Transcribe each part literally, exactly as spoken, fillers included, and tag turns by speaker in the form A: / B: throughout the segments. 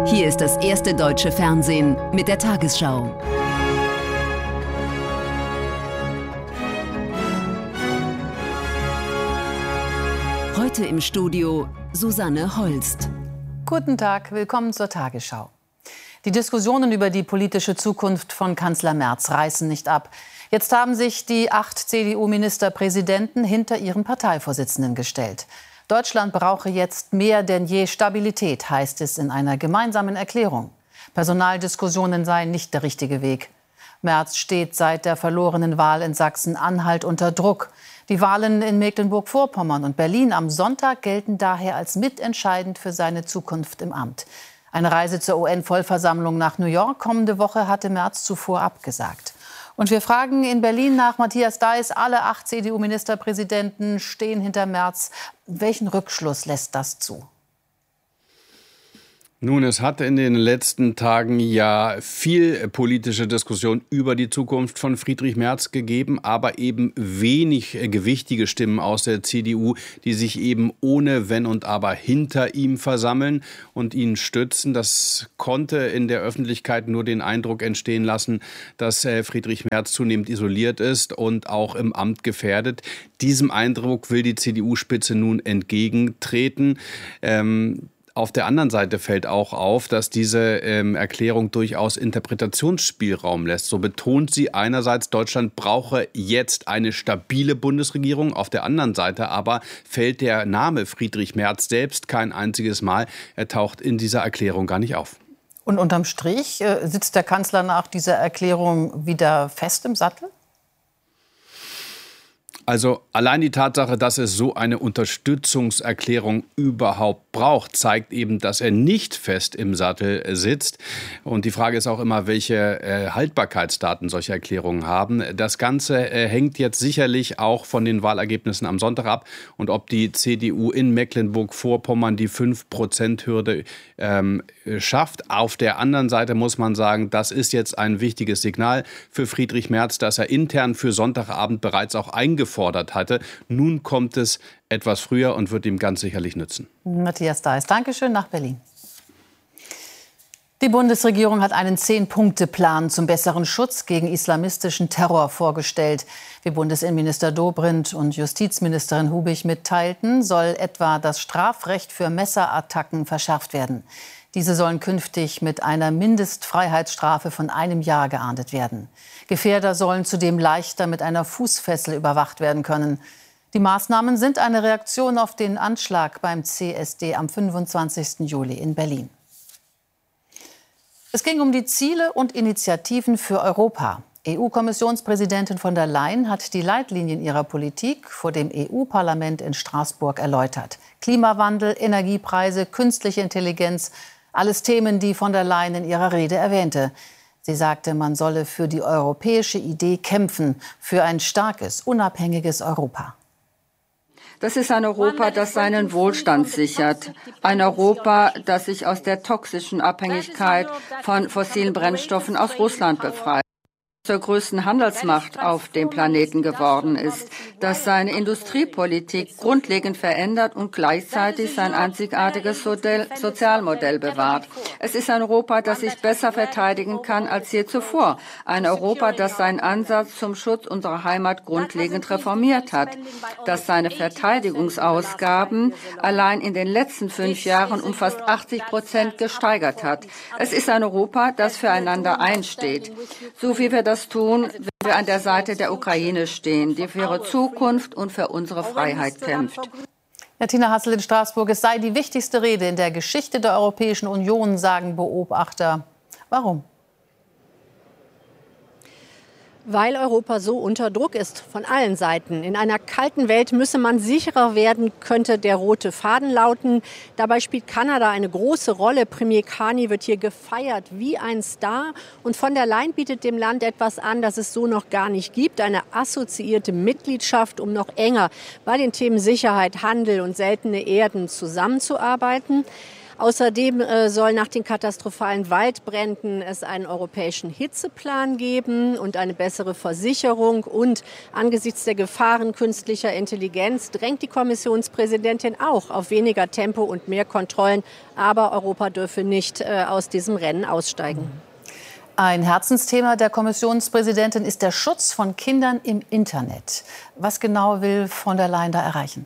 A: Hier ist das erste deutsche Fernsehen mit der Tagesschau. Heute im Studio Susanne Holst.
B: Guten Tag, willkommen zur Tagesschau. Die Diskussionen über die politische Zukunft von Kanzler Merz reißen nicht ab. Jetzt haben sich die acht C D U-Ministerpräsidenten hinter ihren Parteivorsitzenden gestellt. Deutschland brauche jetzt mehr denn je Stabilität, heißt es in einer gemeinsamen Erklärung. Personaldiskussionen seien nicht der richtige Weg. Merz steht seit der verlorenen Wahl in Sachsen-Anhalt unter Druck. Die Wahlen in Mecklenburg-Vorpommern und Berlin am Sonntag gelten daher als mitentscheidend für seine Zukunft im Amt. Eine Reise zur U N-Vollversammlung nach New York kommende Woche hatte Merz zuvor abgesagt. Und wir fragen in Berlin nach Matthias Deiß. Alle acht C D U-Ministerpräsidenten stehen hinter Merz. Welchen Rückschluss lässt das zu?
C: Nun, es hat in den letzten Tagen ja viel politische Diskussion über die Zukunft von Friedrich Merz gegeben, aber eben wenig gewichtige Stimmen aus der C D U, die sich eben ohne Wenn und Aber hinter ihm versammeln und ihn stützen. Das konnte in der Öffentlichkeit nur den Eindruck entstehen lassen, dass Friedrich Merz zunehmend isoliert ist und auch im Amt gefährdet. Diesem Eindruck will die C D U-Spitze nun entgegentreten. Ähm, Auf der anderen Seite fällt auch auf, dass diese ähm, Erklärung durchaus Interpretationsspielraum lässt. So betont sie einerseits, Deutschland brauche jetzt eine stabile Bundesregierung. Auf der anderen Seite aber fällt der Name Friedrich Merz selbst kein einziges Mal. Er taucht in dieser Erklärung gar nicht auf.
B: Und unterm Strich äh, sitzt der Kanzler nach dieser Erklärung wieder fest im Sattel?
C: Also allein die Tatsache, dass es so eine Unterstützungserklärung überhaupt braucht, zeigt eben, dass er nicht fest im Sattel sitzt. Und die Frage ist auch immer, welche äh, Haltbarkeitsdaten solche Erklärungen haben. Das Ganze äh, hängt jetzt sicherlich auch von den Wahlergebnissen am Sonntag ab und ob die C D U in Mecklenburg-Vorpommern die fünf Prozent Hürde ähm, schafft. Auf der anderen Seite muss man sagen, das ist jetzt ein wichtiges Signal für Friedrich Merz, dass er intern für Sonntagabend bereits auch eingefordert hatte. Nun kommt es etwas früher und wird ihm ganz sicherlich nützen.
B: Matthias Deiß, Dankeschön nach Berlin. Die Bundesregierung hat einen Zehn-Punkte-Plan zum besseren Schutz gegen islamistischen Terror vorgestellt. Wie Bundesinnenminister Dobrindt und Justizministerin Hubig mitteilten, soll etwa das Strafrecht für Messerattacken verschärft werden. Diese sollen künftig mit einer Mindestfreiheitsstrafe von einem Jahr geahndet werden. Gefährder sollen zudem leichter mit einer Fußfessel überwacht werden können. Die Maßnahmen sind eine Reaktion auf den Anschlag beim C S D am fünfundzwanzigsten Juli in Berlin. Es ging um die Ziele und Initiativen für Europa. E U-Kommissionspräsidentin von der Leyen hat die Leitlinien ihrer Politik vor dem E U-Parlament in Straßburg erläutert. Klimawandel, Energiepreise, künstliche Intelligenz, alles Themen, die von der Leyen in ihrer Rede erwähnte. Sie sagte, man solle für die europäische Idee kämpfen, für ein starkes, unabhängiges Europa.
D: Das ist ein Europa, das seinen Wohlstand sichert. Ein Europa, das sich aus der toxischen Abhängigkeit von fossilen Brennstoffen aus Russland befreit. Zur größten Handelsmacht auf dem Planeten geworden ist, das seine Industriepolitik grundlegend verändert und gleichzeitig sein einzigartiges Sozialmodell bewahrt. Es ist ein Europa, das sich besser verteidigen kann als je zuvor. Ein Europa, das seinen Ansatz zum Schutz unserer Heimat grundlegend reformiert hat, das seine Verteidigungsausgaben allein in den letzten fünf Jahren um fast achtzig Prozent gesteigert hat. Es ist ein Europa, das füreinander einsteht, so wie wir das tun, wenn wir an der Seite der Ukraine stehen, die für ihre Zukunft und für unsere Freiheit kämpft.
B: Ja, Tina Hassel in Straßburg, es sei die wichtigste Rede in der Geschichte der Europäischen Union, sagen Beobachter. Warum?
E: Weil Europa so unter Druck ist von allen Seiten. In einer kalten Welt müsse man sicherer werden, könnte der rote Faden lauten. Dabei spielt Kanada eine große Rolle. Premier Carney wird hier gefeiert wie ein Star. Und von der Leyen bietet dem Land etwas an, das es so noch gar nicht gibt. Eine assoziierte Mitgliedschaft, um noch enger bei den Themen Sicherheit, Handel und seltene Erden zusammenzuarbeiten. Außerdem äh, soll nach den katastrophalen Waldbränden es einen europäischen Hitzeplan geben und eine bessere Versicherung. Und angesichts der Gefahren künstlicher Intelligenz drängt die Kommissionspräsidentin auch auf weniger Tempo und mehr Kontrollen. Aber Europa dürfe nicht äh, aus diesem Rennen aussteigen.
B: Ein Herzensthema der Kommissionspräsidentin ist der Schutz von Kindern im Internet. Was genau will von der Leyen da erreichen?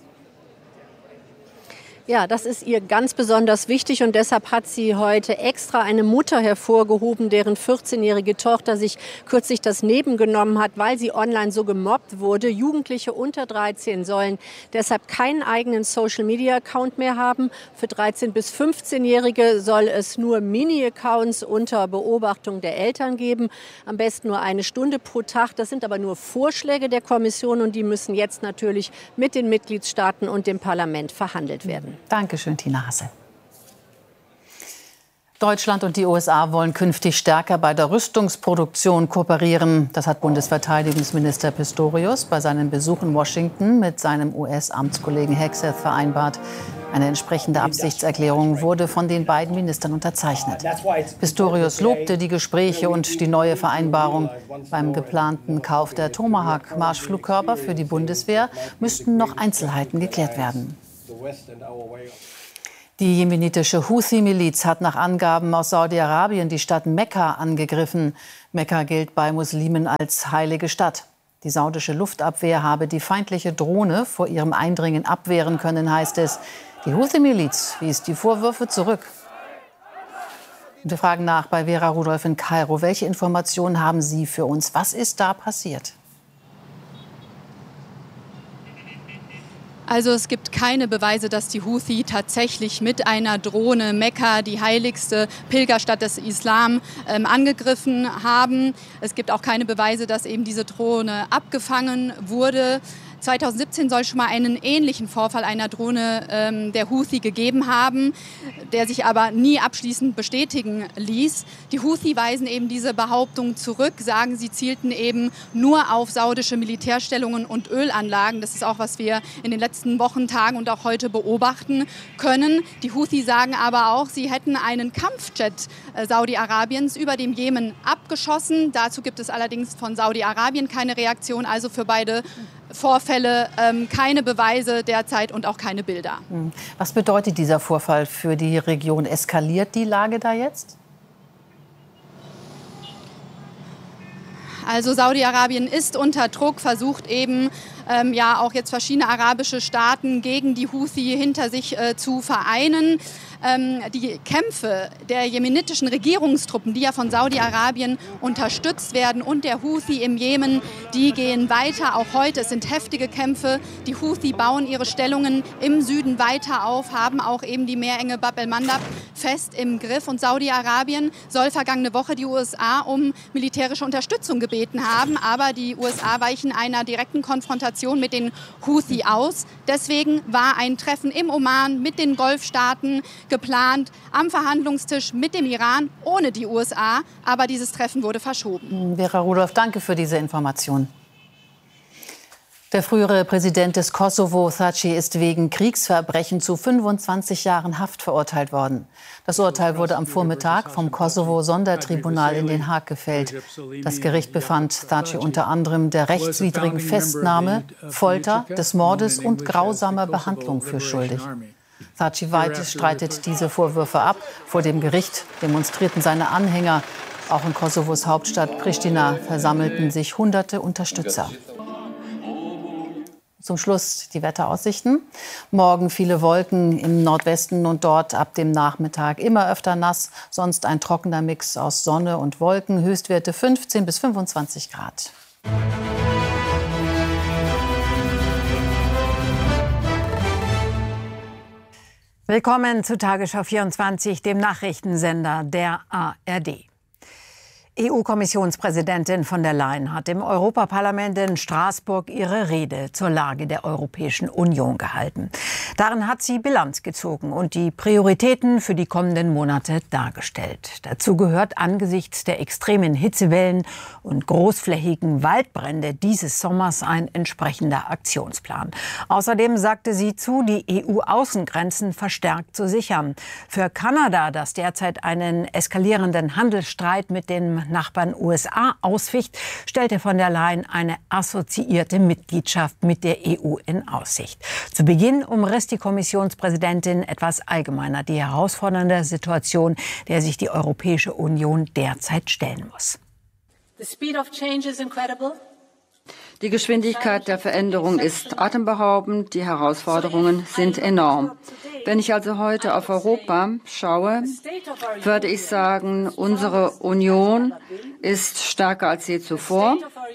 E: Ja, das ist ihr ganz besonders wichtig und deshalb hat sie heute extra eine Mutter hervorgehoben, deren vierzehnjährige Tochter sich kürzlich das Leben genommen hat, weil sie online so gemobbt wurde. Jugendliche unter dreizehn sollen deshalb keinen eigenen Social-Media-Account mehr haben. Für dreizehn- bis fünfzehnjährige soll es nur Mini-Accounts unter Beobachtung der Eltern geben. Am besten nur eine Stunde pro Tag. Das sind aber nur Vorschläge der Kommission und die müssen jetzt natürlich mit den Mitgliedstaaten und dem Parlament verhandelt werden.
B: Dankeschön, Tina Hasse. Deutschland und die U S A wollen künftig stärker bei der Rüstungsproduktion kooperieren. Das hat Bundesverteidigungsminister Pistorius bei seinem Besuch in Washington mit seinem U S-Amtskollegen Hegseth vereinbart. Eine entsprechende Absichtserklärung wurde von den beiden Ministern unterzeichnet. Pistorius lobte die Gespräche und die neue Vereinbarung. Beim geplanten Kauf der Tomahawk-Marschflugkörper für die Bundeswehr müssten noch Einzelheiten geklärt werden. Die jemenitische Houthi-Miliz hat nach Angaben aus Saudi-Arabien die Stadt Mekka angegriffen. Mekka gilt bei Muslimen als heilige Stadt. Die saudische Luftabwehr habe die feindliche Drohne vor ihrem Eindringen abwehren können, heißt es. Die Houthi-Miliz wies die Vorwürfe zurück. Wir fragen nach bei Vera Rudolph in Kairo. Welche Informationen haben Sie für uns? Was ist da passiert?
F: Also es gibt keine Beweise, dass die Houthi tatsächlich mit einer Drohne Mekka, die heiligste Pilgerstadt des Islam, ähm, angegriffen haben. Es gibt auch keine Beweise, dass eben diese Drohne abgefangen wurde. zweitausendsiebzehn soll schon mal einen ähnlichen Vorfall einer Drohne ähm, der Houthi gegeben haben, der sich aber nie abschließend bestätigen ließ. Die Houthi weisen eben diese Behauptung zurück, sagen, sie zielten eben nur auf saudische Militärstellungen und Ölanlagen. Das ist auch, was wir in den letzten Wochen, Tagen und auch heute beobachten können. Die Houthi sagen aber auch, sie hätten einen Kampfjet äh, Saudi-Arabiens über dem Jemen abgeschossen. Dazu gibt es allerdings von Saudi-Arabien keine Reaktion, also für beide Vorfälle ähm, keine Beweise derzeit und auch keine Bilder.
B: Was bedeutet dieser Vorfall für die Region? Eskaliert die Lage da jetzt?
F: Also Saudi-Arabien ist unter Druck, versucht eben ähm, ja auch jetzt verschiedene arabische Staaten gegen die Houthi hinter sich äh, zu vereinen. Ähm, die Kämpfe der jemenitischen Regierungstruppen, die ja von Saudi-Arabien unterstützt werden, und der Houthi im Jemen, die gehen weiter. Auch heute, es sind heftige Kämpfe. Die Houthi bauen ihre Stellungen im Süden weiter auf, haben auch eben die Meerenge Bab el-Mandab fest im Griff. Und Saudi-Arabien soll vergangene Woche die U S A um militärische Unterstützung gebeten haben. Aber die U S A weichen einer direkten Konfrontation mit den Houthi aus. Deswegen war ein Treffen im Oman mit den Golfstaaten geplant, am Verhandlungstisch mit dem Iran, ohne die U S A. Aber dieses Treffen wurde verschoben.
B: Vera Rudolph, danke für diese Information. Der frühere Präsident des Kosovo, Thaci, ist wegen Kriegsverbrechen zu fünfundzwanzig Jahren Haft verurteilt worden. Das Urteil wurde am Vormittag vom Kosovo-Sondertribunal in Den Haag gefällt. Das Gericht befand Thaci unter anderem der rechtswidrigen Festnahme, Folter, des Mordes und grausamer Behandlung für schuldig. Thaci streitet diese Vorwürfe ab. Vor dem Gericht demonstrierten seine Anhänger. Auch in Kosovos Hauptstadt Pristina versammelten sich hunderte Unterstützer. Zum Schluss die Wetteraussichten. Morgen viele Wolken im Nordwesten und dort ab dem Nachmittag immer öfter nass. Sonst ein trockener Mix aus Sonne und Wolken. Höchstwerte fünfzehn bis fünfundzwanzig Grad.
G: Willkommen zu Tagesschau vierundzwanzig, dem Nachrichtensender der A R D. E U-Kommissionspräsidentin von der Leyen hat im Europaparlament in Straßburg ihre Rede zur Lage der Europäischen Union gehalten. Darin hat sie Bilanz gezogen und die Prioritäten für die kommenden Monate dargestellt. Dazu gehört angesichts der extremen Hitzewellen und großflächigen Waldbrände dieses Sommers ein entsprechender Aktionsplan. Außerdem sagte sie zu, die E U-Außengrenzen verstärkt zu sichern. Für Kanada, das derzeit einen eskalierenden Handelsstreit mit den Nachbarn U S A ausficht, stellte von der Leyen eine assoziierte Mitgliedschaft mit der E U in Aussicht. Zu Beginn umriss die Kommissionspräsidentin etwas allgemeiner die herausfordernde Situation, der sich die Europäische Union derzeit stellen muss.
D: The speed of change is incredible. Die Geschwindigkeit der Veränderung ist atemberaubend, die Herausforderungen sind enorm. Wenn ich also heute auf Europa schaue, würde ich sagen, unsere Union ist stärker als je zuvor.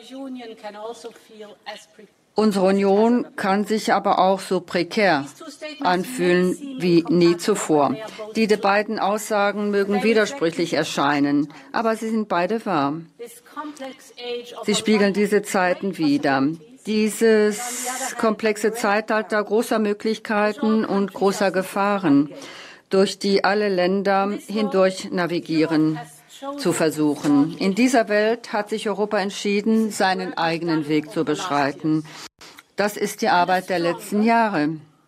D: Unsere Union kann sich aber auch so prekär anfühlen wie nie zuvor. Die beiden Aussagen mögen widersprüchlich erscheinen, aber sie sind beide wahr. Sie spiegeln diese Zeiten wider. Dieses komplexe Zeitalter großer Möglichkeiten und großer Gefahren, durch die alle Länder hindurch navigieren, zu versuchen. In dieser Welt hat sich Europa entschieden, seinen eigenen Weg zu beschreiten. Das ist die Arbeit der letzten Jahre.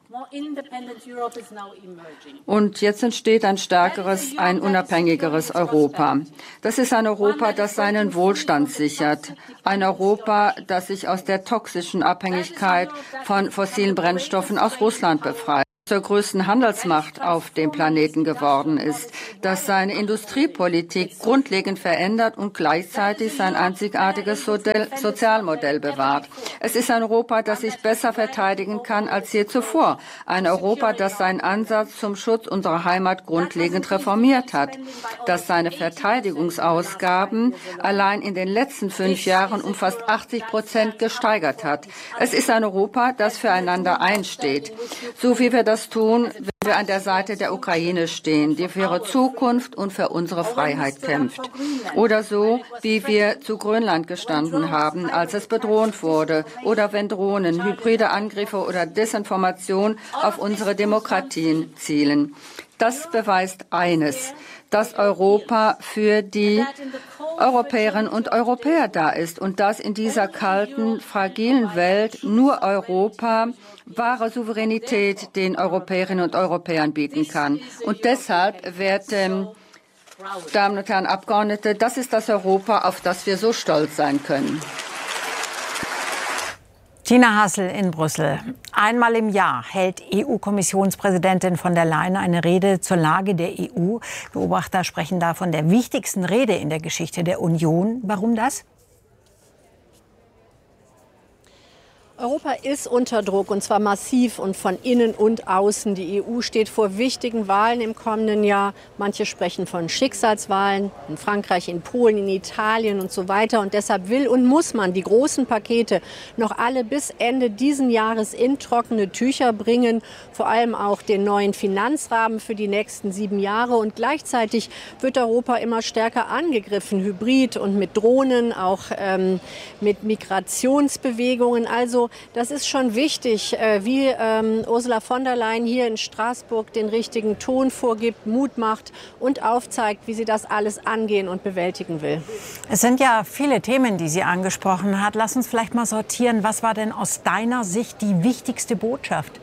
D: Und jetzt entsteht ein stärkeres, ein unabhängigeres Europa. Das ist ein Europa, das seinen Wohlstand sichert. Ein Europa, das sich aus der toxischen Abhängigkeit von fossilen Brennstoffen aus Russland befreit, zur größten Handelsmacht auf dem Planeten geworden ist, das seine Industriepolitik grundlegend verändert und gleichzeitig sein einzigartiges Sozialmodell bewahrt. Es ist ein Europa, das sich besser verteidigen kann als je zuvor. Ein Europa, das seinen Ansatz zum Schutz unserer Heimat grundlegend reformiert hat, das seine Verteidigungsausgaben allein in den letzten fünf Jahren um fast achtzig Prozent gesteigert hat. Es ist ein Europa, das füreinander einsteht, so wie wir das tun, wenn wir an der Seite der Ukraine stehen, die für ihre Zukunft und für unsere Freiheit kämpft. Oder so, wie wir zu Grönland gestanden haben, als es bedroht wurde. Oder wenn Drohnen, hybride Angriffe oder Desinformation auf unsere Demokratien zielen. Das beweist eines, dass Europa für die Europäerinnen und Europäer da ist und dass in dieser kalten, fragilen Welt nur Europa wahre Souveränität den Europäerinnen und Europäern bieten kann. Und deshalb, werte Damen und Herren Abgeordnete, das ist das Europa, auf das wir so stolz sein können.
G: Tina Hassel in Brüssel. Einmal im Jahr hält E U-Kommissionspräsidentin von der Leyen eine Rede zur Lage der E U. Beobachter sprechen da von der wichtigsten Rede in der Geschichte der Union. Warum das?
E: Europa ist unter Druck, und zwar massiv und von innen und außen. Die E U steht vor wichtigen Wahlen im kommenden Jahr. Manche sprechen von Schicksalswahlen in Frankreich, in Polen, in Italien und so weiter. Und deshalb will und muss man die großen Pakete noch alle bis Ende diesen Jahres in trockene Tücher bringen. Vor allem auch den neuen Finanzrahmen für die nächsten sieben Jahre. Und gleichzeitig wird Europa immer stärker angegriffen, hybrid und mit Drohnen, auch ähm, mit Migrationsbewegungen. Also das ist schon wichtig, wie ähm, Ursula von der Leyen hier in Straßburg den richtigen Ton vorgibt, Mut macht und aufzeigt, wie sie das alles angehen und bewältigen will.
G: Es sind ja viele Themen, die sie angesprochen hat. Lass uns vielleicht mal sortieren. Was war denn aus deiner Sicht die wichtigste Botschaft?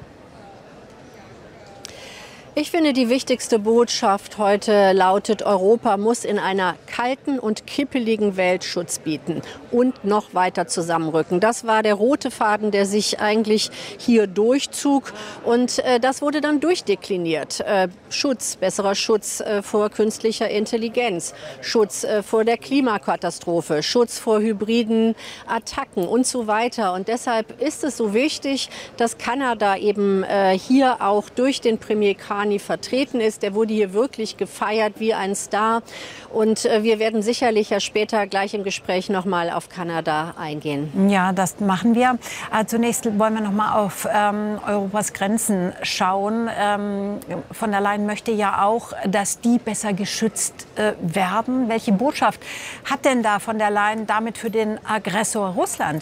E: Ich finde, die wichtigste Botschaft heute lautet, Europa muss in einer kalten und kippeligen Welt Schutz bieten und noch weiter zusammenrücken. Das war der rote Faden, der sich eigentlich hier durchzog. Und äh, das wurde dann durchdekliniert. Äh, Schutz, besserer Schutz äh, vor künstlicher Intelligenz, Schutz äh, vor der Klimakatastrophe, Schutz vor hybriden Attacken und so weiter. Und deshalb ist es so wichtig, dass Kanada eben äh, hier auch durch den Premier Carter Rouhani vertreten ist. Der wurde hier wirklich gefeiert wie ein Star. Und äh, wir werden sicherlich ja später gleich im Gespräch noch mal auf Kanada eingehen.
G: Ja, das machen wir. Äh, zunächst wollen wir noch mal auf ähm, Europas Grenzen schauen. Ähm, von der Leyen möchte ja auch, dass die besser geschützt äh, werden. Welche Botschaft hat denn da von der Leyen damit für den Aggressor Russland?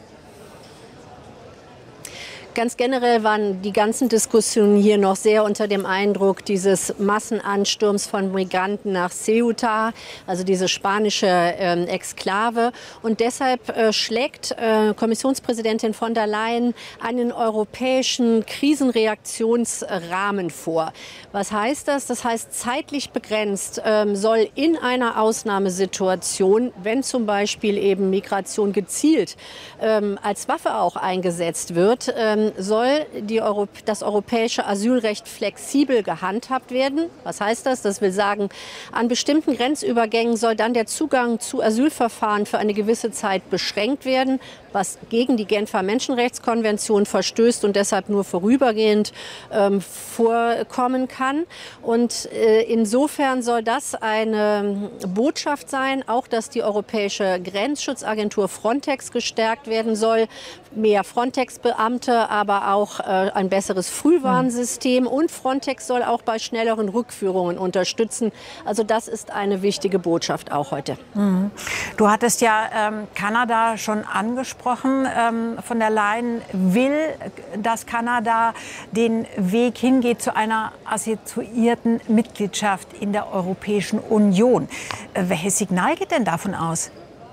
E: Ganz generell waren die ganzen Diskussionen hier noch sehr unter dem Eindruck dieses Massenansturms von Migranten nach Ceuta, also diese spanische äh, Exklave. Und deshalb äh, schlägt äh, Kommissionspräsidentin von der Leyen einen europäischen Krisenreaktionsrahmen vor. Was heißt das? Das heißt, zeitlich begrenzt ähm, soll in einer Ausnahmesituation, wenn zum Beispiel eben Migration gezielt ähm, als Waffe auch eingesetzt wird, ähm, soll die Europ- das europäische Asylrecht flexibel gehandhabt werden. Was heißt das? Das will sagen, an bestimmten Grenzübergängen soll dann der Zugang zu Asylverfahren für eine gewisse Zeit beschränkt werden, was gegen die Genfer Menschenrechtskonvention verstößt und deshalb nur vorübergehend ähm, vorkommen kann. Und äh, insofern soll das eine Botschaft sein, auch dass die europäische Grenzschutzagentur Frontex gestärkt werden soll, mehr Frontex-Beamte, aber auch äh, ein besseres Frühwarnsystem. Und Frontex soll auch bei schnelleren Rückführungen unterstützen. Also das ist eine wichtige Botschaft auch heute.
G: Mhm. Du hattest ja ähm, Kanada schon angesprochen. Ähm, von der Leyen will, dass Kanada den Weg hingeht zu einer assoziierten Mitgliedschaft in der Europäischen Union. Äh, welches Signal geht denn davon aus?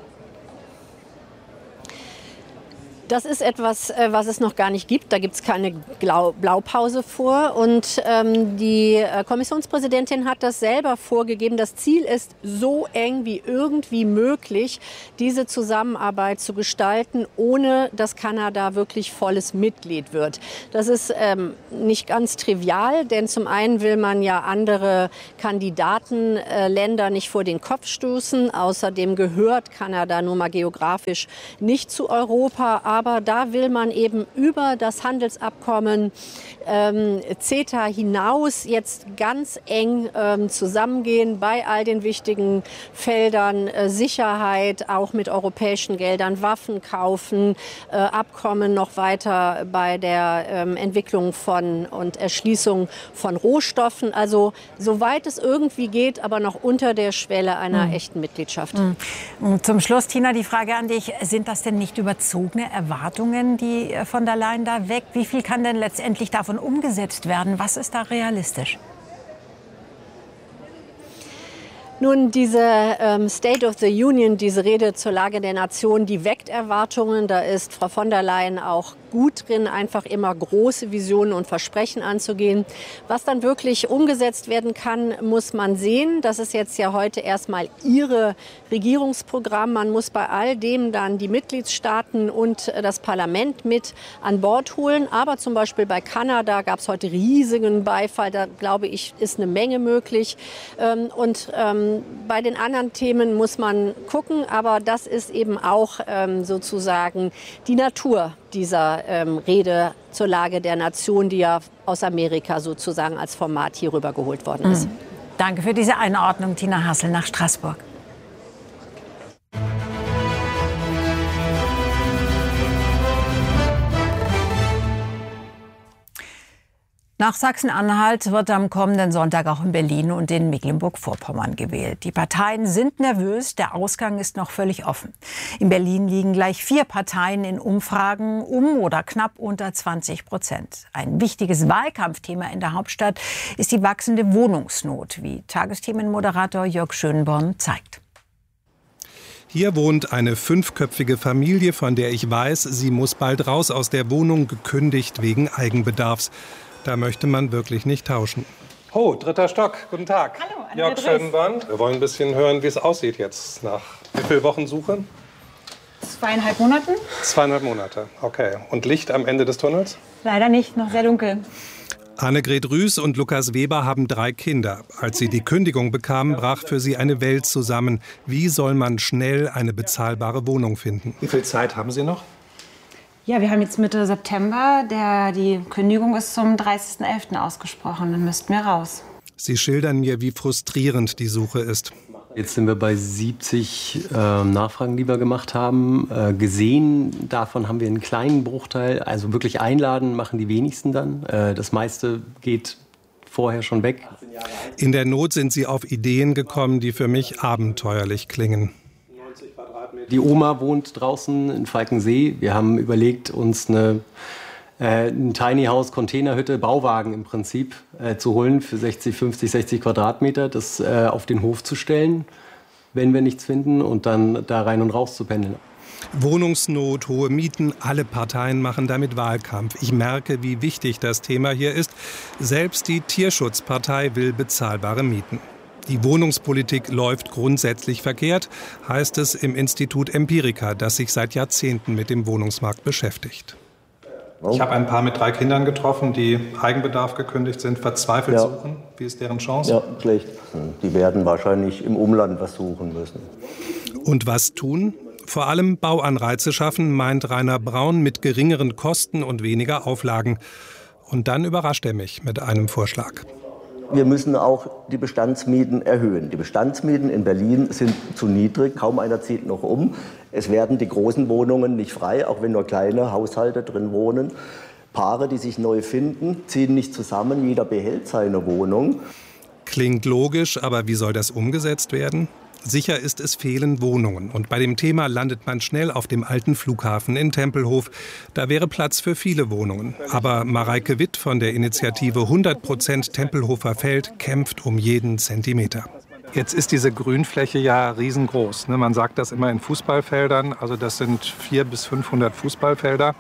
E: Das ist etwas, was es noch gar nicht gibt. Da gibt es keine Blaupause vor. Und ähm, die Kommissionspräsidentin hat das selber vorgegeben. Das Ziel ist, so eng wie irgendwie möglich diese Zusammenarbeit zu gestalten, ohne dass Kanada wirklich volles Mitglied wird. Das ist ähm, nicht ganz trivial, denn zum einen will man ja andere Kandidatenländer nicht vor den Kopf stoßen. Außerdem gehört Kanada nun mal geografisch nicht zu Europa. Aber da will man eben über das Handelsabkommen ähm, CETA hinaus jetzt ganz eng ähm, zusammengehen bei all den wichtigen Feldern, äh, Sicherheit, auch mit europäischen Geldern, Waffen kaufen, äh, Abkommen noch weiter bei der ähm, Entwicklung von und Erschließung von Rohstoffen. Also soweit es irgendwie geht, aber noch unter der Schwelle einer mhm. echten Mitgliedschaft.
G: Mhm. Zum Schluss, Tina, die Frage an dich. Sind das denn nicht überzogene Erwartungen, die von der Leyen da weg? Wie viel kann denn letztendlich davon umgesetzt werden? Was ist da realistisch?
E: Nun, diese ähm, State of the Union, diese Rede zur Lage der Nation, die weckt Erwartungen. Da ist Frau von der Leyen auch gut drin, einfach immer große Visionen und Versprechen anzugehen. Was dann wirklich umgesetzt werden kann, muss man sehen. Das ist jetzt ja heute erstmal ihre Regierungsprogramm. Man muss bei all dem dann die Mitgliedstaaten und das Parlament mit an Bord holen. Aber zum Beispiel bei Kanada gab es heute riesigen Beifall. Da, glaube ich, ist eine Menge möglich. Und bei den anderen Themen muss man gucken. Aber das ist eben auch sozusagen die Natur dieser ähm, Rede zur Lage der Nation, die ja aus Amerika sozusagen als Format hier rüber geholt worden ist.
G: Mhm. Danke für diese Einordnung, Tina Hassel nach Straßburg. Nach Sachsen-Anhalt wird am kommenden Sonntag auch in Berlin und in Mecklenburg-Vorpommern gewählt. Die Parteien sind nervös, der Ausgang ist noch völlig offen. In Berlin liegen gleich vier Parteien in Umfragen um oder knapp unter zwanzig Prozent. Ein wichtiges Wahlkampfthema in der Hauptstadt ist die wachsende Wohnungsnot, wie Tagesthemenmoderator Jörg Schönborn zeigt.
H: Hier wohnt eine fünfköpfige Familie, von der ich weiß, sie muss bald raus aus der Wohnung, gekündigt wegen Eigenbedarfs. Da möchte man wirklich nicht tauschen. Oh, dritter Stock. Guten Tag.
I: Hallo,
H: Jörg Schönborn. Wir wollen ein bisschen hören, wie es aussieht jetzt nach wie vielen Wochen Suche?
I: Zweieinhalb Monaten.
H: Zweieinhalb Monate, okay. Und Licht am Ende des Tunnels?
I: Leider nicht, noch sehr dunkel.
H: Annegret Rüß und Lukas Weber haben drei Kinder. Als sie die Kündigung bekamen, brach für sie eine Welt zusammen. Wie soll man schnell eine bezahlbare Wohnung finden? Wie viel Zeit haben Sie noch?
I: Ja, wir haben jetzt Mitte September. Der, die Kündigung ist zum dreißigsten elften ausgesprochen. Dann müssten wir raus.
H: Sie schildern mir, wie frustrierend die Suche ist.
J: Jetzt sind wir bei siebzig äh, Nachfragen, die wir gemacht haben. Äh, gesehen davon haben wir einen kleinen Bruchteil. Also wirklich einladen machen die wenigsten dann. Äh, das meiste geht vorher schon weg.
H: In der Not sind Sie auf Ideen gekommen, die für mich abenteuerlich klingen.
J: Die Oma wohnt draußen in Falkensee. Wir haben überlegt, uns eine äh, ein Tiny House Containerhütte, Bauwagen im Prinzip, äh, zu holen für sechzig, fünfzig, sechzig Quadratmeter, das äh, auf den Hof zu stellen, wenn wir nichts finden, und dann da rein und raus zu pendeln.
H: Wohnungsnot, hohe Mieten, alle Parteien machen damit Wahlkampf. Ich merke, wie wichtig das Thema hier ist. Selbst die Tierschutzpartei will bezahlbare Mieten. Die Wohnungspolitik läuft grundsätzlich verkehrt, heißt es im Institut Empirica, das sich seit Jahrzehnten mit dem Wohnungsmarkt beschäftigt. Ich habe ein Paar mit drei Kindern getroffen, die Eigenbedarf gekündigt sind, verzweifelt ja. suchen. Wie ist deren Chance?
K: Ja, schlecht. Die werden wahrscheinlich im Umland was suchen müssen.
H: Und was tun? Vor allem Bauanreize schaffen, meint Rainer Braun, mit geringeren Kosten und weniger Auflagen. Und dann überrascht er mich mit einem Vorschlag.
K: Wir müssen auch die Bestandsmieten erhöhen. Die Bestandsmieten in Berlin sind zu niedrig, kaum einer zieht noch um. Es werden die großen Wohnungen nicht frei, auch wenn nur kleine Haushalte drin wohnen. Paare, die sich neu finden, ziehen nicht zusammen, jeder behält seine Wohnung.
H: Klingt logisch, aber wie soll das umgesetzt werden? Sicher ist, es fehlen Wohnungen. Und bei dem Thema landet man schnell auf dem alten Flughafen in Tempelhof. Da wäre Platz für viele Wohnungen. Aber Mareike Witt von der Initiative hundert Prozent Tempelhofer Feld kämpft um jeden Zentimeter. Jetzt ist diese Grünfläche ja riesengroß. Man sagt das immer in Fußballfeldern. Also das sind vierhundert bis fünfhundert Fußballfelder.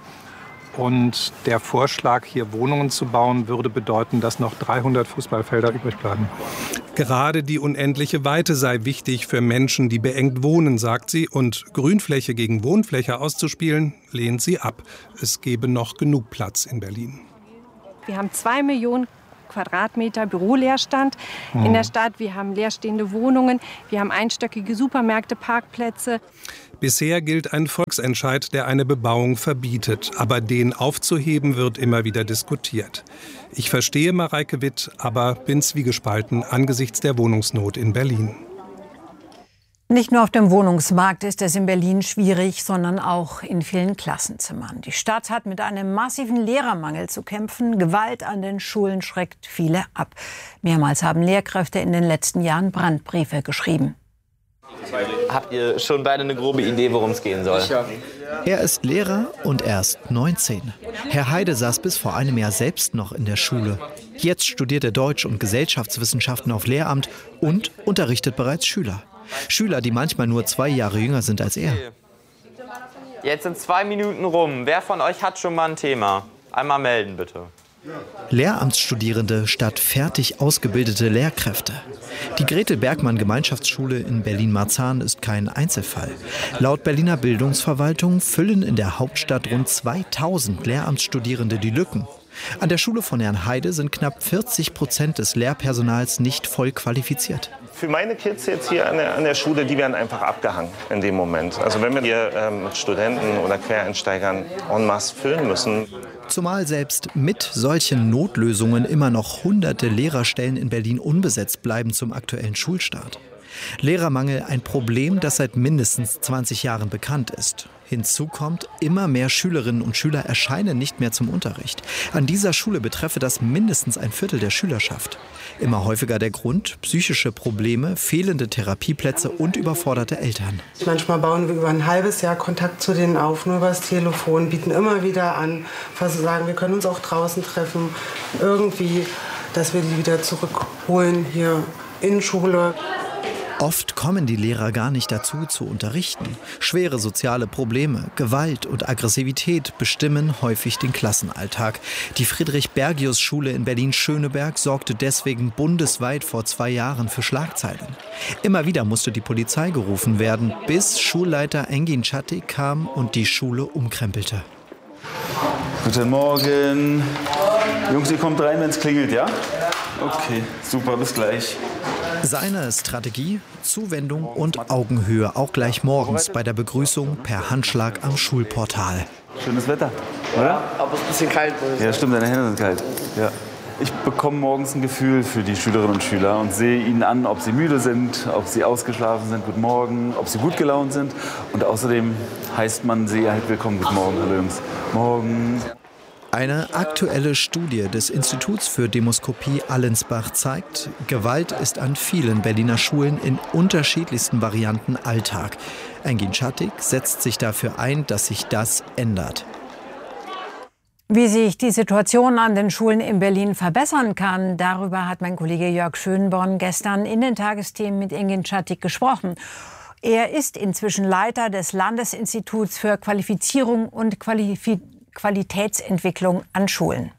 H: Und der Vorschlag, hier Wohnungen zu bauen, würde bedeuten, dass noch dreihundert Fußballfelder übrig bleiben. Gerade die unendliche Weite sei wichtig für Menschen, die beengt wohnen, sagt sie. Und Grünfläche gegen Wohnfläche auszuspielen, lehnt sie ab. Es gebe noch genug Platz in Berlin.
L: Wir haben zwei Millionen Quadratmeter Büroleerstand hm. in der Stadt. Wir haben leerstehende Wohnungen. Wir haben einstöckige Supermärkte, Parkplätze.
H: Bisher gilt ein Volksentscheid, der eine Bebauung verbietet. Aber den aufzuheben, wird immer wieder diskutiert. Ich verstehe Mareike Witt, aber bin zwiegespalten angesichts der Wohnungsnot in Berlin.
G: Nicht nur auf dem Wohnungsmarkt ist es in Berlin schwierig, sondern auch in vielen Klassenzimmern. Die Stadt hat mit einem massiven Lehrermangel zu kämpfen. Gewalt an den Schulen schreckt viele ab. Mehrmals haben Lehrkräfte in den letzten Jahren Brandbriefe geschrieben.
M: Habt ihr schon beide eine grobe Idee, worum es gehen soll?
N: Er ist Lehrer und erst neunzehn. Herr Heide saß bis vor einem Jahr selbst noch in der Schule. Jetzt studiert er Deutsch und Gesellschaftswissenschaften auf Lehramt und unterrichtet bereits Schüler. Schüler, die manchmal nur zwei Jahre jünger sind als er.
M: Jetzt sind zwei Minuten rum. Wer von euch hat schon mal ein Thema? Einmal melden, bitte.
N: Lehramtsstudierende statt fertig ausgebildete Lehrkräfte. Die Gretel-Bergmann-Gemeinschaftsschule in Berlin-Marzahn ist kein Einzelfall. Laut Berliner Bildungsverwaltung füllen in der Hauptstadt rund zweitausend Lehramtsstudierende die Lücken. An der Schule von Herrn Heide sind knapp vierzig Prozent des Lehrpersonals nicht voll qualifiziert.
O: Für meine Kids jetzt hier an der, an der Schule, die werden einfach abgehangen in dem Moment. Also wenn wir hier ähm, mit Studenten oder Quereinsteigern en masse füllen müssen.
N: Zumal selbst mit solchen Notlösungen immer noch hunderte Lehrerstellen in Berlin unbesetzt bleiben zum aktuellen Schulstart. Lehrermangel ein Problem, das seit mindestens zwanzig Jahren bekannt ist. Hinzu kommt, immer mehr Schülerinnen und Schüler erscheinen nicht mehr zum Unterricht. An dieser Schule betreffe das mindestens ein Viertel der Schülerschaft. Immer häufiger der Grund, psychische Probleme, fehlende Therapieplätze und überforderte Eltern.
P: Manchmal bauen wir über ein halbes Jahr Kontakt zu denen auf, nur über das Telefon, bieten immer wieder an, sagen, wir können uns auch draußen treffen, irgendwie, dass wir die wieder zurückholen hier in Schule.
N: Oft kommen die Lehrer gar nicht dazu, zu unterrichten. Schwere soziale Probleme, Gewalt und Aggressivität bestimmen häufig den Klassenalltag. Die Friedrich-Bergius-Schule in Berlin-Schöneberg sorgte deswegen bundesweit vor zwei Jahren für Schlagzeilen. Immer wieder musste die Polizei gerufen werden, bis Schulleiter Engin Çatik kam und die Schule umkrempelte.
Q: Guten Morgen. Jungs, ihr kommt rein, wenn es klingelt, ja? Okay, super, bis gleich.
N: Seine Strategie, Zuwendung und Augenhöhe, auch gleich morgens bei der Begrüßung per Handschlag am Schulportal.
Q: Schönes Wetter, oder?
R: Ja, aber es ist ein bisschen kalt.
Q: Ja, stimmt, deine Hände sind kalt. Ja. Ich bekomme morgens ein Gefühl für die Schülerinnen und Schüler und sehe ihnen an, ob sie müde sind, ob sie ausgeschlafen sind, guten Morgen, ob sie gut gelaunt sind. Und außerdem heißt man sie halt willkommen, guten Morgen, hallo Jungs. Morgen.
N: Eine aktuelle Studie des Instituts für Demoskopie Allensbach zeigt, Gewalt ist an vielen Berliner Schulen in unterschiedlichsten Varianten Alltag. Engin Schatik setzt sich dafür ein, dass sich das ändert.
G: Wie sich die Situation an den Schulen in Berlin verbessern kann, darüber hat mein Kollege Jörg Schönborn gestern in den Tagesthemen mit Engin Schatik gesprochen. Er ist inzwischen Leiter des Landesinstituts für Qualifizierung und Qualifi- Qualitätsentwicklung an Schulen.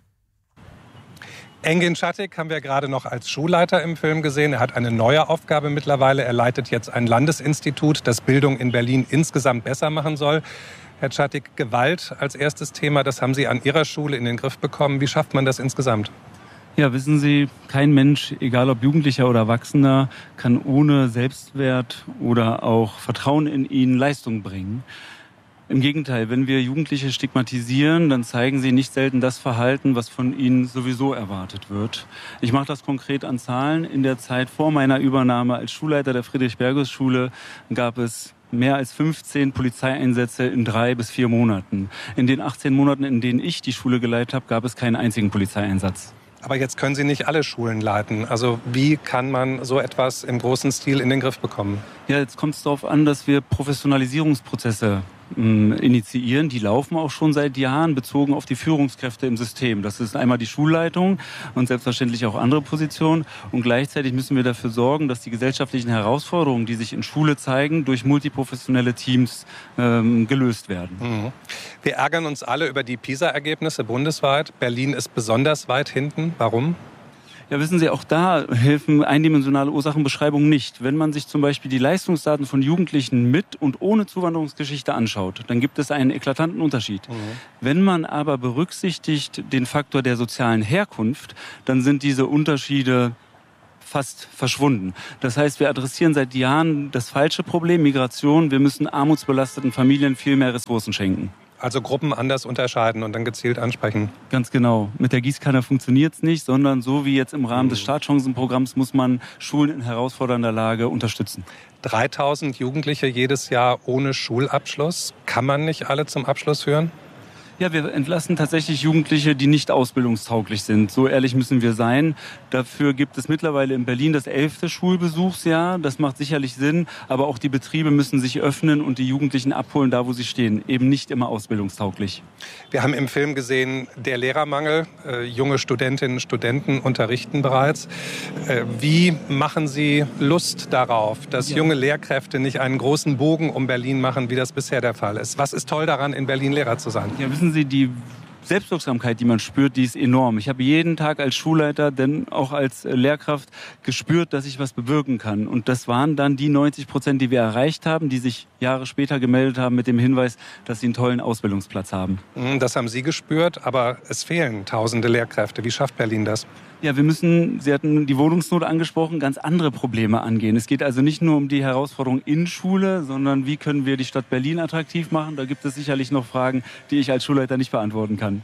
H: Engin Schatik haben wir gerade noch als Schulleiter im Film gesehen. Er hat eine neue Aufgabe mittlerweile. Er leitet jetzt ein Landesinstitut, das Bildung in Berlin insgesamt besser machen soll. Herr Schatik, Gewalt als erstes Thema, das haben Sie an Ihrer Schule in den Griff bekommen. Wie schafft man das insgesamt?
S: Ja, wissen Sie, kein Mensch, egal ob Jugendlicher oder Erwachsener, kann ohne Selbstwert oder auch Vertrauen in ihn Leistung bringen. Im Gegenteil, wenn wir Jugendliche stigmatisieren, dann zeigen sie nicht selten das Verhalten, was von ihnen sowieso erwartet wird. Ich mache das konkret an Zahlen. In der Zeit vor meiner Übernahme als Schulleiter der Friedrich-Bergus-Schule gab es mehr als fünfzehn Polizeieinsätze in drei bis vier Monaten. In den achtzehn Monaten, in denen ich die Schule geleitet habe, gab es keinen einzigen Polizeieinsatz.
H: Aber jetzt können Sie nicht alle Schulen leiten. Also wie kann man so etwas im großen Stil in den Griff bekommen?
S: Ja, jetzt kommt es darauf an, dass wir Professionalisierungsprozesse initiieren. Die laufen auch schon seit Jahren bezogen auf die Führungskräfte im System. Das ist einmal die Schulleitung und selbstverständlich auch andere Positionen. Und gleichzeitig müssen wir dafür sorgen, dass die gesellschaftlichen Herausforderungen, die sich in Schule zeigen, durch multiprofessionelle Teams ähm, gelöst werden.
H: Mhm. Wir ärgern uns alle über die PISA-Ergebnisse bundesweit. Berlin ist besonders weit hinten. Warum?
S: Ja, wissen Sie, auch da helfen eindimensionale Ursachenbeschreibungen nicht. Wenn man sich zum Beispiel die Leistungsdaten von Jugendlichen mit und ohne Zuwanderungsgeschichte anschaut, dann gibt es einen eklatanten Unterschied. Mhm. Wenn man aber berücksichtigt den Faktor der sozialen Herkunft, dann sind diese Unterschiede fast verschwunden. Das heißt, wir adressieren seit Jahren das falsche Problem, Migration. Wir müssen armutsbelasteten Familien viel mehr Ressourcen schenken.
H: Also Gruppen anders unterscheiden und dann gezielt ansprechen.
S: Ganz genau. Mit der Gießkanne funktioniert es nicht, sondern so wie jetzt im Rahmen des Startchancenprogramms muss man Schulen in herausfordernder Lage unterstützen.
H: dreitausend Jugendliche jedes Jahr ohne Schulabschluss. Kann man nicht alle zum Abschluss führen?
S: Ja, wir entlassen tatsächlich Jugendliche, die nicht ausbildungstauglich sind. So ehrlich müssen wir sein. Dafür gibt es mittlerweile in Berlin das elfte Schulbesuchsjahr. Das macht sicherlich Sinn. Aber auch die Betriebe müssen sich öffnen und die Jugendlichen abholen, da wo sie stehen. Eben nicht immer ausbildungstauglich.
H: Wir haben im Film gesehen, der Lehrermangel. Äh, junge Studentinnen und Studenten unterrichten bereits. Äh, wie machen Sie Lust darauf, dass ja. junge Lehrkräfte nicht einen großen Bogen um Berlin machen, wie das bisher der Fall ist? Was ist toll daran, in Berlin Lehrer zu sein?
S: Ja, wissen Sie, die Selbstwirksamkeit, die man spürt, die ist enorm. Ich habe jeden Tag als Schulleiter, denn auch als Lehrkraft gespürt, dass ich was bewirken kann. Und das waren dann die neunzig Prozent, die wir erreicht haben, die sich Jahre später gemeldet haben mit dem Hinweis, dass sie einen tollen Ausbildungsplatz haben.
H: Das haben Sie gespürt, aber es fehlen tausende Lehrkräfte. Wie schafft Berlin das?
S: Ja, wir müssen, Sie hatten die Wohnungsnot angesprochen, ganz andere Probleme angehen. Es geht also nicht nur um die Herausforderung in Schule, sondern wie können wir die Stadt Berlin attraktiv machen. Da gibt es sicherlich noch Fragen, die ich als Schulleiter nicht beantworten kann.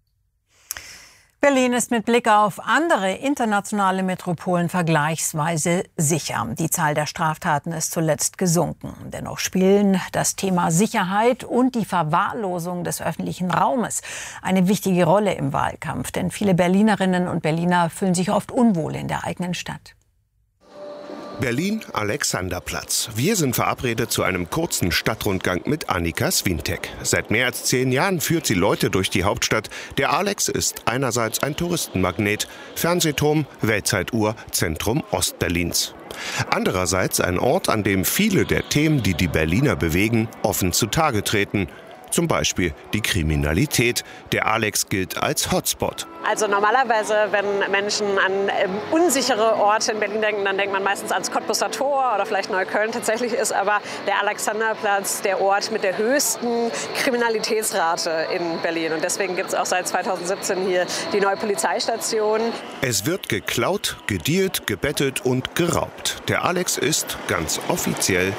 G: Berlin ist mit Blick auf andere internationale Metropolen vergleichsweise sicher. Die Zahl der Straftaten ist zuletzt gesunken. Dennoch spielen das Thema Sicherheit und die Verwahrlosung des öffentlichen Raumes eine wichtige Rolle im Wahlkampf. Denn viele Berlinerinnen und Berliner fühlen sich oft unwohl in der eigenen Stadt.
T: Berlin, Alexanderplatz. Wir sind verabredet zu einem kurzen Stadtrundgang mit Annika Swintek. Seit mehr als zehn Jahren führt sie Leute durch die Hauptstadt. Der Alex ist einerseits ein Touristenmagnet, Fernsehturm, Weltzeituhr, Zentrum Ostberlins. Andererseits ein Ort, an dem viele der Themen, die die Berliner bewegen, offen zutage treten. Zum Beispiel die Kriminalität. Der Alex gilt als Hotspot.
R: Also normalerweise, wenn Menschen an ähm, unsichere Orte in Berlin denken, dann denkt man meistens ans Cottbuser Tor oder vielleicht Neukölln. Tatsächlich ist aber der Alexanderplatz der Ort mit der höchsten Kriminalitätsrate in Berlin. Und deswegen gibt es auch seit zweitausendsiebzehn hier die neue Polizeistation.
T: Es wird geklaut, gedealt, gebettet und geraubt. Der Alex ist, ganz offiziell,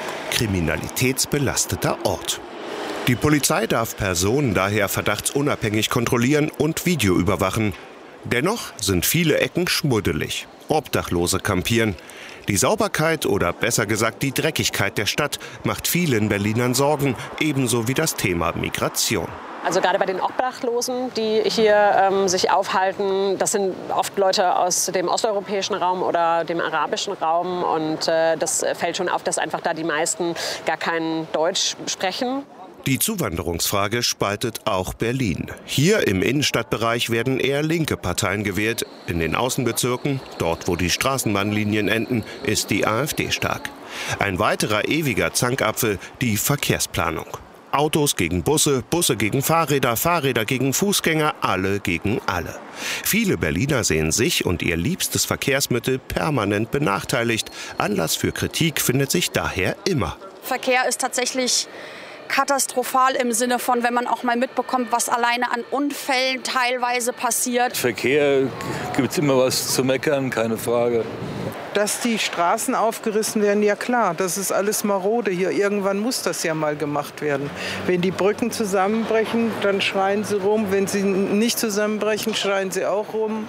T: kriminalitätsbelasteter Ort. Die Polizei darf Personen daher verdachtsunabhängig kontrollieren und Video überwachen. Dennoch sind viele Ecken schmuddelig. Obdachlose kampieren. Die Sauberkeit oder besser gesagt die Dreckigkeit der Stadt macht vielen Berlinern Sorgen, ebenso wie das Thema Migration.
R: Also gerade bei den Obdachlosen, die hier ähm, sich aufhalten, das sind oft Leute aus dem osteuropäischen Raum oder dem arabischen Raum. Und äh, das fällt schon auf, dass einfach da die meisten gar kein Deutsch sprechen.
T: Die Zuwanderungsfrage spaltet auch Berlin. Hier im Innenstadtbereich werden eher linke Parteien gewählt. In den Außenbezirken, dort wo die Straßenbahnlinien enden, ist die AfD stark. Ein weiterer ewiger Zankapfel, die Verkehrsplanung. Autos gegen Busse, Busse gegen Fahrräder, Fahrräder gegen Fußgänger, alle gegen alle. Viele Berliner sehen sich und ihr liebstes Verkehrsmittel permanent benachteiligt. Anlass für Kritik findet sich daher immer.
U: Verkehr ist tatsächlich katastrophal im Sinne von, wenn man auch mal mitbekommt, was alleine an Unfällen teilweise passiert.
V: Verkehr gibt es immer was zu meckern, keine Frage.
W: Dass die Straßen aufgerissen werden, ja klar, das ist alles marode hier. Irgendwann muss das ja mal gemacht werden. Wenn die Brücken zusammenbrechen, dann schreien sie rum. Wenn sie nicht zusammenbrechen, schreien sie auch rum.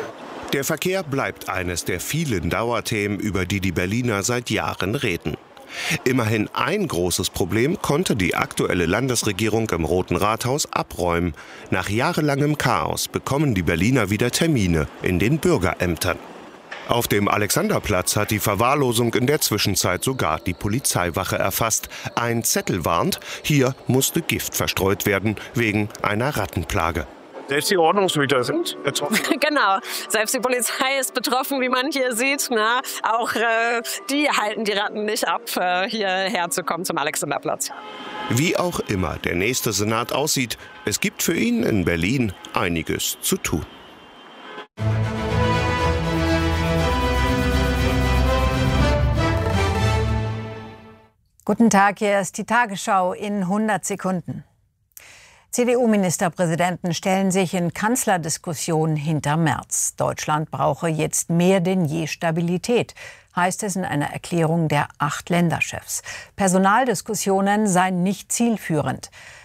T: Der Verkehr bleibt eines der vielen Dauerthemen, über die die Berliner seit Jahren reden. Immerhin ein großes Problem konnte die aktuelle Landesregierung im Roten Rathaus abräumen. Nach jahrelangem Chaos bekommen die Berliner wieder Termine in den Bürgerämtern. Auf dem Alexanderplatz hat die Verwahrlosung in der Zwischenzeit sogar die Polizeiwache erfasst. Ein Zettel warnt, hier musste Gift verstreut werden wegen einer Rattenplage.
X: Selbst die Ordnungshüter sind betroffen.
R: Genau, selbst die Polizei ist betroffen, wie man hier sieht. Na, auch äh, die halten die Ratten nicht ab, äh, hierher zu kommen zum Alexanderplatz.
T: Wie auch immer der nächste Senat aussieht, es gibt für ihn in Berlin einiges zu tun.
G: Guten Tag, hier ist die Tagesschau in hundert Sekunden. C D U-Ministerpräsidenten stellen sich in Kanzlerdiskussionen hinter Merz. Deutschland brauche jetzt mehr denn je Stabilität, heißt es in einer Erklärung der acht Länderchefs. Personaldiskussionen seien nicht zielführend.